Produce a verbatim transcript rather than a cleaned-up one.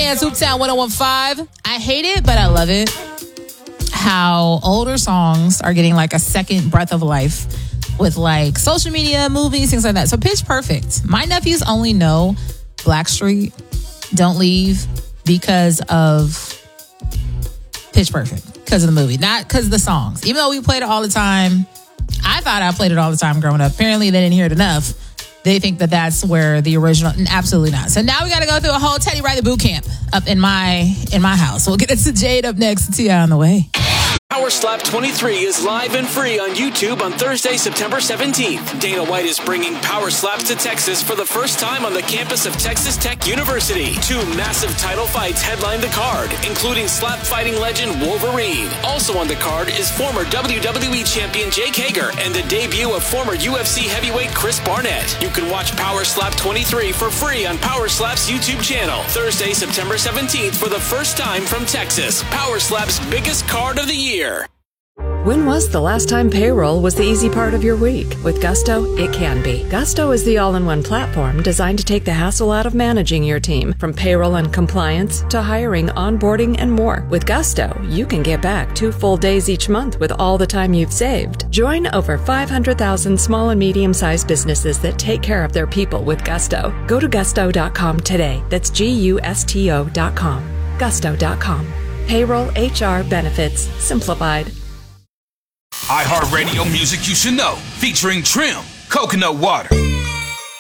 Dance, Hooptown one oh one point five. I hate it, but I love it. How older songs are getting like a second breath of life with like social media, movies, things like that. So Pitch Perfect. My nephews only know Blackstreet, Don't Leave because of Pitch Perfect, because of the movie, not because of the songs. Even though we played it all the time, I thought I played it all the time growing up. Apparently they didn't hear it enough. They think that that's where the original, absolutely not. So now we got to go through a whole Teddy Riley boot camp up in my in my house. We'll get into Jade up next. T I on the way. Power Slap twenty-three is live and free on YouTube on Thursday, September seventeenth. Dana White is bringing Power Slaps to Texas for the first time on the campus of Texas Tech University. Two massive title fights headline the card, including slap fighting legend Wolverine. Also on the card is former W W E champion Jake Hager and the debut of former U F C heavyweight Chris Barnett. You can watch Power Slap twenty-three for free on Power Slap's YouTube channel. Thursday, September seventeenth for the first time from Texas. Power Slap's biggest card of the year. When was the last time payroll was the easy part of your week? With Gusto, it can be. Gusto is the all-in-one platform designed to take the hassle out of managing your team, from payroll and compliance to hiring, onboarding, and more. With Gusto, you can get back two full days each month with all the time you've saved. Join over five hundred thousand small and medium-sized businesses that take care of their people with Gusto. Go to gusto dot com today. That's G U S T O dot com. gusto dot com. Payroll, H R, benefits, simplified. iHeartRadio music you should know, featuring Trim, Coconut Water.